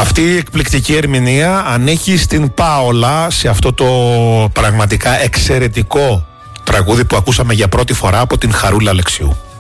Αυτή η εκπληκτική ερμηνεία ανέχει στην Πάολα σε αυτό το πραγματικά εξαιρετικό τραγούδι που ακούσαμε για πρώτη φορά από την Χαρούλα Αλεξιού.